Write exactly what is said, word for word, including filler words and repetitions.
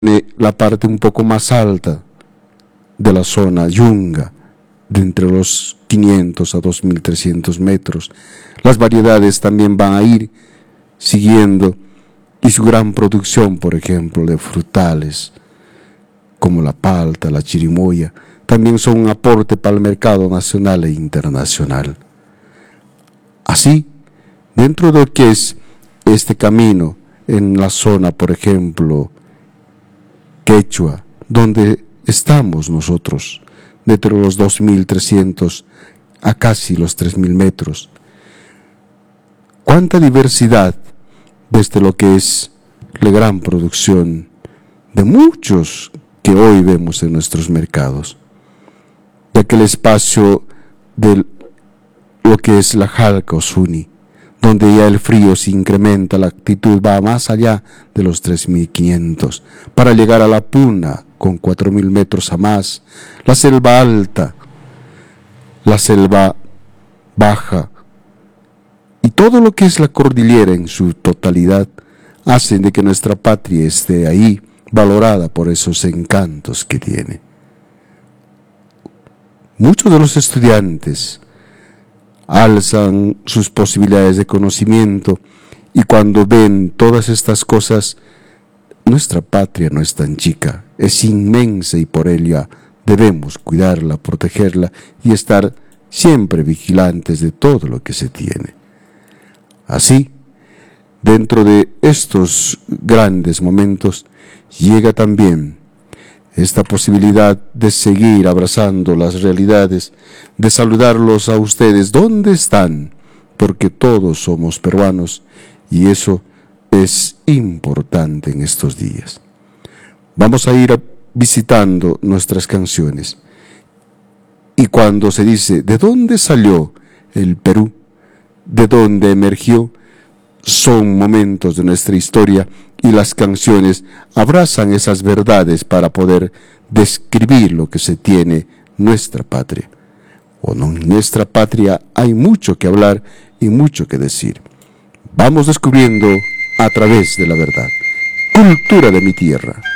la parte un poco más alta de la zona Yunga, de entre los quinientos a dos mil trescientos metros. Las variedades también van a ir siguiendo, y su gran producción, por ejemplo, de frutales, como la palta, la chirimoya, también son un aporte para el mercado nacional e internacional. Así, dentro de lo que es este camino en la zona, por ejemplo, Quechua, donde estamos nosotros, de los dos mil trescientos a casi los tres mil metros. Cuánta diversidad desde lo que es la gran producción de muchos que hoy vemos en nuestros mercados, de aquel espacio de lo que es la Jalca Osuni, donde ya el frío se incrementa, la altitud va más allá de los tres mil quinientos, para llegar a la Puna con cuatro mil metros a más, la selva alta, la selva baja, y todo lo que es la cordillera en su totalidad, hacen de que nuestra patria esté ahí, valorada por esos encantos que tiene. Muchos de los estudiantes alzan sus posibilidades de conocimiento, y cuando ven todas estas cosas, nuestra patria no es tan chica, es inmensa, y por ella debemos cuidarla, protegerla y estar siempre vigilantes de todo lo que se tiene. Así, dentro de estos grandes momentos, llega también esta posibilidad de seguir abrazando las realidades, de saludarlos a ustedes donde están, porque todos somos peruanos, y eso es importante en estos días. Vamos a ir a visitando nuestras canciones, y cuando se dice ¿de dónde salió el Perú? ¿De dónde emergió? Son momentos de nuestra historia, y las canciones abrazan esas verdades para poder describir lo que se tiene nuestra patria. O no, en nuestra patria hay mucho que hablar y mucho que decir. Vamos descubriendo a través de la verdad. Cultura de mi tierra.